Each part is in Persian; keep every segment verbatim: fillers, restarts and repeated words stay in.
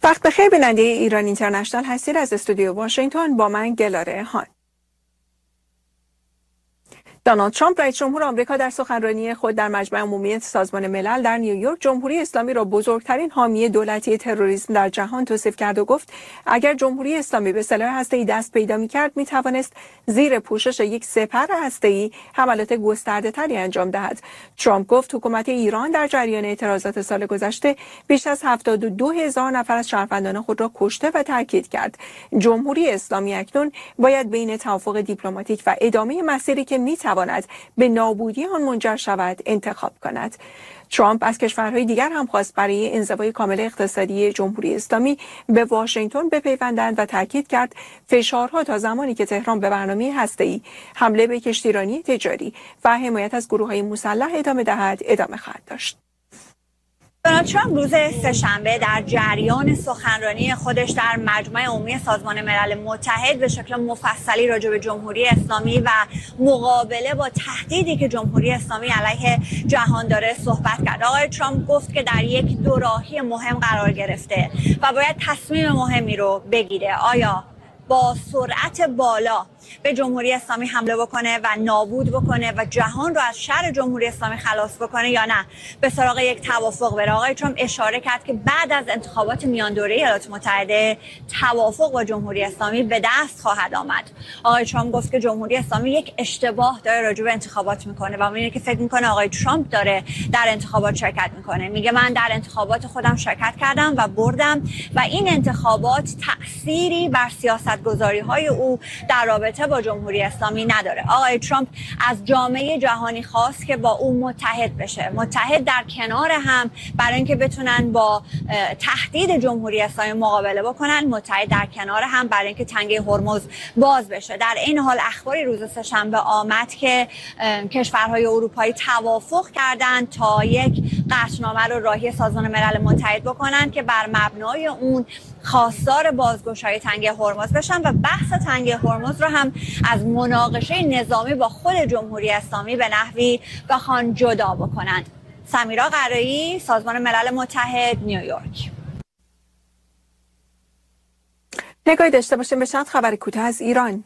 وقت بخیر بیننده ایران اینترنشنال هستید. از استودیو واشنگتن با من گلاره هان. دونالد ترامپ رئیس جمهور آمریکا در سخنرانی خود در مجمع عمومی سازمان ملل در نیویورک جمهوری اسلامی را بزرگترین حامی دولتی تروریسم در جهان توصیف کرد و گفت اگر جمهوری اسلامی به سلاح هسته‌ای دست پیدا می‌کرد می‌توانست زیر پوشش یک سپر هسته‌ای حملات گسترده‌تری انجام دهد. ترامپ گفت حکومت ایران در جریان اعتراضات سال گذشته بیش از هفتاد و دو هزار نفر از شهروندان خود را کشته و تاکید کرد جمهوری اسلامی اکنون باید بین توافق دیپلماتیک و ادامه مسیری که می‌تواند به نابودی آن منجر شود انتخاب کند. ترامپ از کشورهای دیگر هم خواست برای انزوای کامل اقتصادی جمهوری اسلامی به واشنگتن بپیوندند و تاکید کرد فشارها تا زمانی که تهران به برنامه هسته‌ای، حمله به کشتیرانی تجاری و حمایت از گروه‌های مسلح ادامه دهد ادامه خواهد داشت. دونالد ترامپ روز سه‌شنبه در جریان سخنرانی خودش در مجمع عمومی سازمان ملل متحد به شکل مفصلی راجع به جمهوری اسلامی و مقابله با تهدیدی که جمهوری اسلامی علیه جهان داره صحبت کرد. آقای ترامپ گفت که در یک دوراهی مهم قرار گرفته و باید تصمیم مهمی رو بگیره. آیا با سرعت بالا به جمهوری اسلامی حمله بکنه و نابود بکنه و جهان رو از شر جمهوری اسلامی خلاص بکنه یا نه به سراغ یک توافق بره؟ آقای ترامپ اشاره کرد که بعد از انتخابات میان دوره ایالات متحده توافق با جمهوری اسلامی به دست خواهد آمد. آقای ترامپ گفت که جمهوری اسلامی یک اشتباه داره راجع به انتخابات میکنه و میگه که فکر میکنه آقای ترامپ داره در انتخابات شرکت میکنه. میگه من در انتخابات خودم شرکت کردم و بردم و این انتخابات تأثیری بر سیاستگذاری‌های او در رابطه با جمهوری اسلامی نداره. آقای ترامپ از جامعه جهانی خواست که با او متحد بشه، متحد در کنار هم برای اینکه بتونن با تهدید جمهوری اسلامی مقابله بکنن، متحد در کنار هم برای اینکه تنگه هرمز باز بشه. در این حال اخباری روز سه‌شنبه آمد که کشورهای اروپایی توافق کردند تا یک قطعنامه رو راهی سازمان ملل متحد بکنن که بر مبنای اون خواستار بازگشایی تنگه هرمز بشن و بحث تنگه هرمز رو هم از مناقشه نظامی با خود جمهوری اسلامی به نحوی بخوان جدا بکنند. سمیرا قرایی، سازمان ملل متحد، نیویورک. نگاهی داشته باشیم به چند خبر کوتاه از ایران.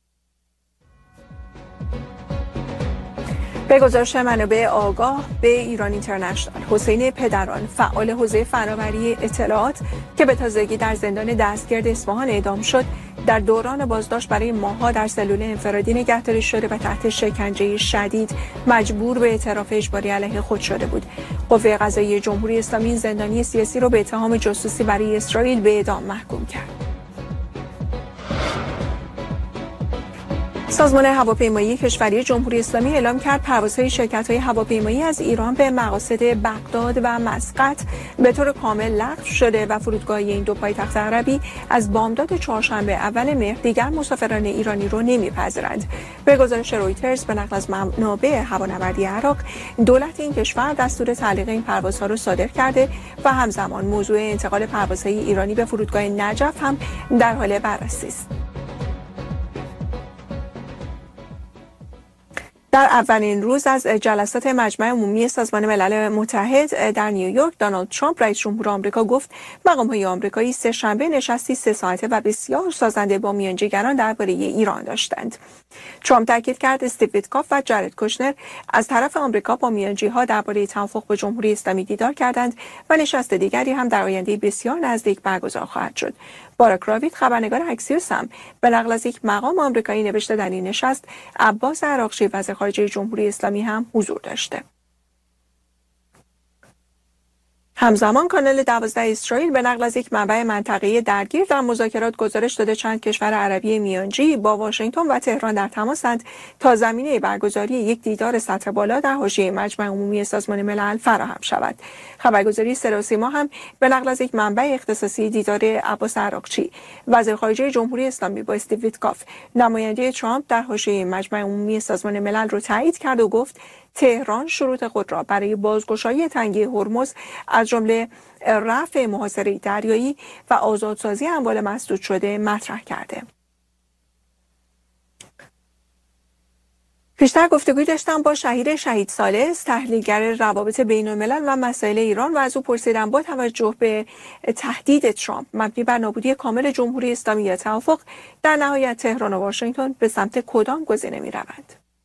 به گزارش منابع آگاه به ایران اینترنشنال، حسین پدران فعال حوزه فناوری اطلاعات که به تازگی در زندان دستگرد اصفهان اعدام شد، در دوران بازداشت برای ماه‌ها در سلول انفرادی نگهداری شده و تحت شکنجه شدید مجبور به اعتراف اجباری علیه خود شده بود. قوه قضاییه جمهوری اسلامی زندانی سیاسی را به اتهام جاسوسی برای اسرائیل به اعدام محکوم کرد. سازمان هواپیمایی کشوری جمهوری اسلامی اعلام کرد پروازهای شرکت‌های هواپیمایی از ایران به مقاصد بغداد و مسقط به طور کامل لغو شده و فرودگاه‌های این دو پایتخت عربی از بامداد چهارشنبه اول مهر دیگر مسافران ایرانی را نمی‌پذیرند. به گزارش رویترز به نقل از منابع هوانوردی عراق، دولت این کشور دستور تعلیق این پروازها را صادر کرده و همزمان موضوع انتقال پروازهای ایرانی به فرودگاه نجف هم در حال بررسی است. در اولین روز از جلسات مجمع عمومی سازمان ملل متحد در نیویورک، دونالد ترامپ رئیس جمهور آمریکا گفت مقام‌های آمریکایی سه‌شنبه نشستی سه ساعته و بسیار سازنده با میانجیگران درباره ایران داشتند. ترامپ تاکید کرد استیو ویتکاف و جارد کوشنر از طرف آمریکا با میانجی‌ها درباره توافق با جمهوری اسلامی دیدار کردند و نشست دیگری هم در آینده بسیار نزدیک برگزار خواهد شد. باراک راوید، خبرنگار اکسیوس، هم به نقل از یک مقام آمریکایی نوشته در این نشست عباس عراقچی وزیر خارجه جمهوری اسلامی هم حضور داشته. همزمان کانال دوازده اسرائیل به نقل از یک منبع منطقه‌ای درگیر در مذاکرات گزارش داده چند کشور عربی میانجی با واشنگتن و تهران در تماسند تا زمینه برگزاری یک دیدار سطح بالا در حاشیه مجمع عمومی سازمان ملل فراهم شود. خبرگزاری صدا و سیما هم به نقل از یک منبع اختصاصی دیدار عباس عراقچی وزیر خارجه جمهوری اسلامی با استیو ویتکاف نماینده ترامپ در حاشیه مجمع عمومی سازمان ملل را تایید کرد و گفت تهران شروط خود را برای بازگشایی تنگه هرمز از جمله رفع محاصره دریایی و آزادسازی اموال مسدود شده مطرح کرده. پیشتر گفتگوی داشتم با شهیر شهید ثالث، تحلیلگر روابط بین الملل و مسائل ایران، و از او پرسیدم با توجه به تهدید ترامپ مبنی بر نابودی کامل جمهوری اسلامی یا توافق، در نهایت تهران و واشنگتن به سمت کدام گزینه می روند؟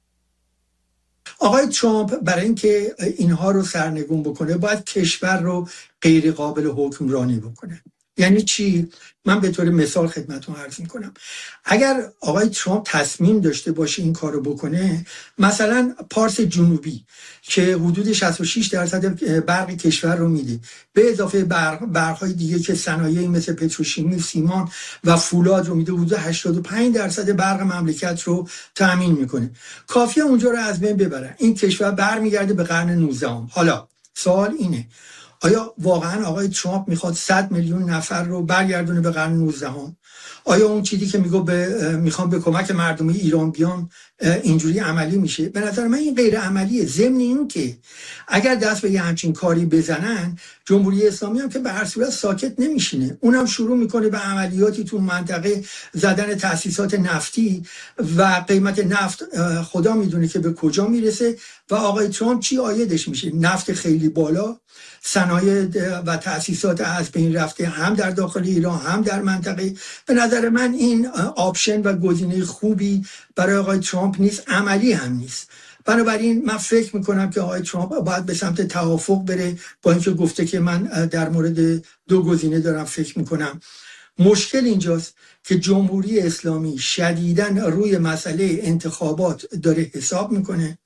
آقای ترامپ برای اینکه اینها رو سرنگون بکنه باید کشور رو غیر قابل حکمرانی بکنه. یعنی چی؟ من به طور مثال خدمتتون عرض میکنم. اگر آقای ترامپ تصمیم داشته باشه این کارو بکنه، مثلا پارس جنوبی که حدود شصت و شش درصد برق کشور رو میده، به اضافه برق برق‌های دیگه که صنایعی مثل پتروشیمی، سیمان و فولاد رو میده، حدود هشتاد و پنج درصد برق مملکت رو تامین میکنه. کافیه اونجا رو از بین ببره. این کشور برمیگرده به قرن نوزدهم. حالا سوال اینه، آیا واقعا آقای ترامپ میخواد صد میلیون نفر رو برگردونه به قرن نوزدهم؟ آیا اون چیزی که میگه به میخوام به کمک مردم ایران بیام اینجوری عملی میشه؟ به نظر من این غیر عملیه. ضمن این که اگر دست به یه همچین کاری بزنن، جمهوری اسلامی هم که به هر صورت ساکت نمیشینه، اونم شروع میکنه به عملیاتی تو منطقه، زدن تأسیسات نفتی و قیمت نفت خدا میدونه که به کجا میرسه. و آقای ترامپ چی عایدش میشه؟ نفت خیلی بالا، صنایع و تأسیسات از بین رفته، هم در داخل ایران هم در منطقه. به نظر من این آپشن و گزینه خوبی برای آقای ترامپ نیست، عملی هم نیست. بنابراین من فکر میکنم که آقای ترامپ باید به سمت توافق بره، با اینکه گفته که من در مورد دو گزینه دارم فکر میکنم. مشکل اینجاست که جمهوری اسلامی شدیداً روی مسئله انتخابات داره حساب میکنه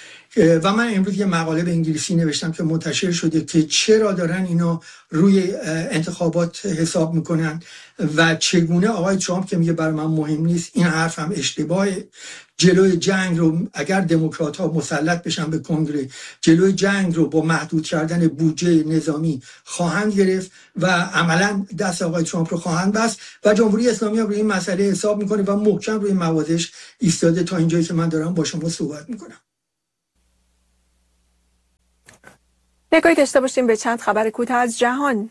و من امروز یه مقاله به انگلیسی نوشتم که منتشر شده که چرا دارن اینا روی انتخابات حساب میکنن و چگونه آقای ترامپ که میگه برای من مهم نیست، این حرف هم اشتباهه. جلوی جنگ رو اگر دموکرات ها مسلط بشن به کنگره، جلوی جنگ رو با محدود کردن بودجه نظامی خواهند گرفت و عملا دست آقای ترامپ رو خواهند بست و جمهوری اسلامی هم روی این مسئله حساب میکنه و محکم روی موازش ایستاده تا اینجایی که من دارم با شما صحبت میکنم. نگاهی داشته باشیم به چند خبر کوتاه از جهان.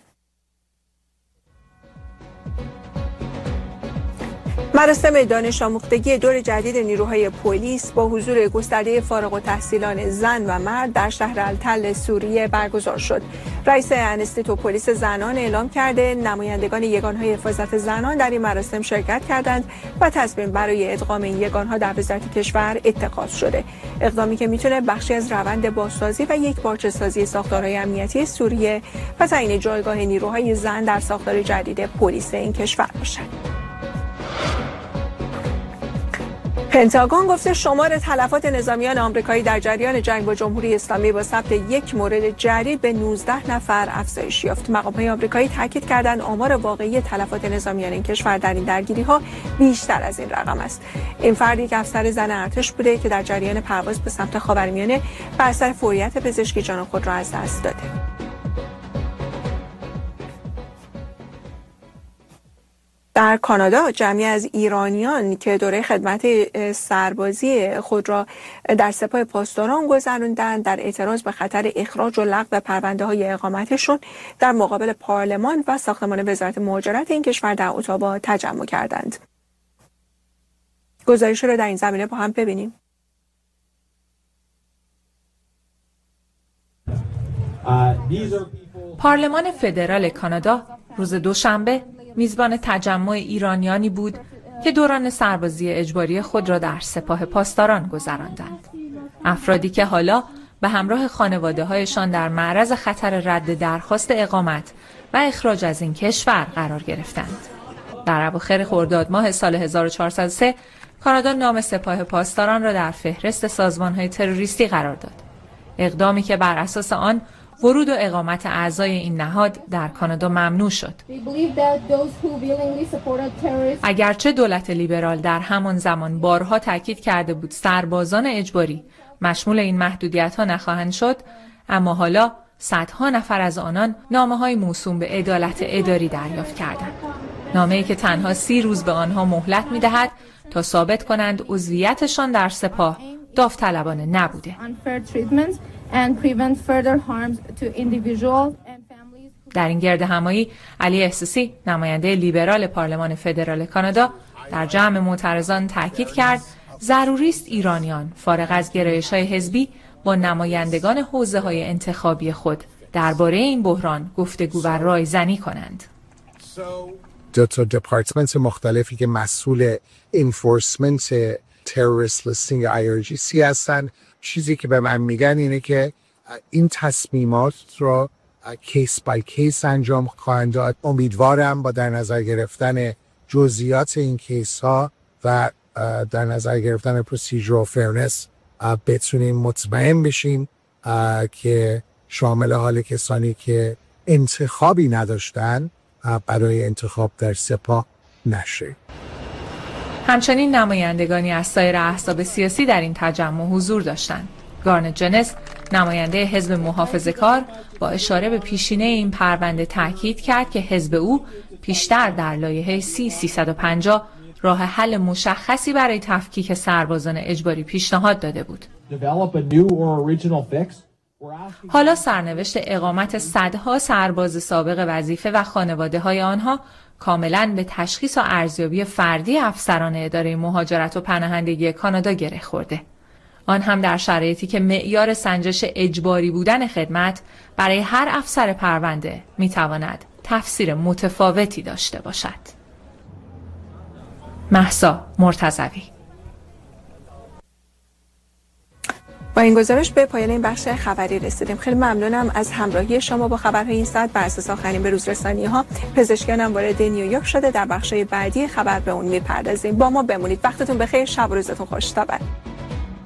مراسم دانش آموختگی دور جدید نیروهای پلیس با حضور گسترده فارغ التحصیلان زن و مرد در شهر التل سوریه برگزار شد. رئیس انستیتو پلیس زنان اعلام کرده نمایندگان یگانهای حفاظت زنان در این مراسم شرکت کردند و تصمیم برای ادغام این یگانها در وزارت کشور اتخاذ شده. اقدامی که میتونه بخشی از روند بازسازی و یک پارچه سازی ساختارهای امنیتی سوریه و تعیین جایگاه نیروهای زن در ساختار جدید پلیس این کشور باشد. پنتاگون گفته شمار تلفات نظامیان آمریکایی در جریان جنگ با جمهوری اسلامی با ثبت یک مورد جدید به نوزده نفر افزایش یافت. مقام‌های آمریکایی تاکید کردند آمار واقعی تلفات نظامیان این کشور در این درگیری‌ها بیشتر از این رقم است. این فرد یک افسر زن ارتش بوده که در جریان پرواز به سمت خاورمیانه بر اثر فوریت پزشکی جان خود را از دست داده. در کانادا جمعی از ایرانیان که دوره خدمت سربازی خود را در سپاه پاسداران گذراندند در اعتراض به خطر اخراج و لغو پرونده های اقامتشون در مقابل پارلمان و ساختمان وزارت مهاجرت این کشور در اتاوا تجمع کردند. گزارش را در این زمینه با هم ببینیم. پارلمان فدرال کانادا روز دوشنبه میزبان تجمع ایرانیانی بود که دوران سربازی اجباری خود را در سپاه پاسداران گذراندند. افرادی که حالا به همراه خانواده‌هایشان در معرض خطر رد درخواست اقامت و اخراج از این کشور قرار گرفتند. در اواخر خرداد ماه سال هزار و چهارصد و سه کانادا نام سپاه پاسداران را در فهرست سازمان‌های تروریستی قرار داد. اقدامی که بر اساس آن ورود و اقامت اعضای این نهاد در کانادا ممنوع شد. اگرچه دولت لیبرال در همان زمان بارها تاکید کرده بود سربازان اجباری مشمول این محدودیت‌ها نخواهند شد، اما حالا صدها نفر از آنان نامه‌های موسوم به عدالت اداری دریافت کردند. نامه‌ای که تنها سی روز به آنها مهلت می‌دهد تا ثابت کنند عضویتشان در سپاه داوطلبانه نبوده. در این گردهمایی علی احساسی نماینده لیبرال پارلمان فدرال کانادا در جمع معترضان تاکید کرد ضروری است ایرانیان فارغ از گرایش‌های حزبی با نمایندگان حوزه‌های انتخابی خود درباره این بحران گفتگو و رایزنی کنند. دو تا دپارتمنت مختلفی که مسئول انفورسمنت تروریست لیستینگ آی آر جی سی هستن، چیزی که به من میگن اینه که این تصمیمات رو کیس بای کیس انجام خواهند داد. امیدوارم با در نظر گرفتن جزئیات این کیس ها و در نظر گرفتن پروسیجر و فرنس بتونیم مطمئن بشیم که شامل حال کسانی که انتخابی نداشتن برای انتخاب در سپاه نشه. همچنین نمایندگانی از سایر احزاب سیاسی در این تجمع حضور داشتند. گارنت جنس، نماینده حزب محافظه‌کار، با اشاره به پیشینه این پرونده تاکید کرد که حزب او پیشتر در لایحه سی سیصد و پنجاه راه حل مشخصی برای تفکیک سربازان اجباری پیشنهاد داده بود. حالا سرنوشت اقامت صدها سرباز سابق وظیفه و خانواده‌های آنها کاملاً به تشخیص و ارزیابی فردی افسران اداره مهاجرت و پناهندگی کانادا گره خورده. آن هم در شرایطی که معیار سنجش اجباری بودن خدمت برای هر افسر پرونده میتواند تفسیر متفاوتی داشته باشد. مهسا مرتضوی. با این گزارش به پایان این بخش خبری رسیدیم. خیلی ممنونم از همراهی شما با خبرهای این ساعت. بر اساس آخرین بروز رسانی‌ها پزشکانم وارد نیویورک شده. در بخش‌های بعدی خبر به اون میپردازیم. با ما بمونید. وقتتون بخیر. شب و روزتون خوش. تا بعد.